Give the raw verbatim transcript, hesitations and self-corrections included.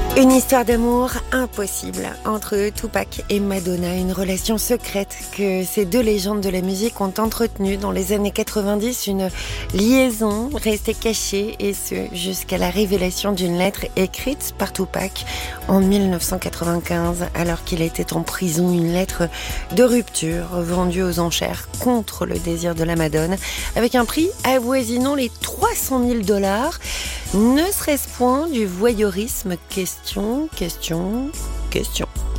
Une histoire d'amour impossible entre Tupac et Madonna, une relation secrète que ces deux légendes de la musique ont entretenue dans les années quatre-vingt-dix, une liaison restée cachée et ce jusqu'à la révélation d'une lettre écrite par Tupac en mille neuf cent quatre-vingt-quinze alors qu'il était en prison, une lettre de rupture vendue aux enchères contre le désir de la Madone avec un prix avoisinant les trois cent mille dollars. Ne serait-ce point du voyeurisme? Question, question, question.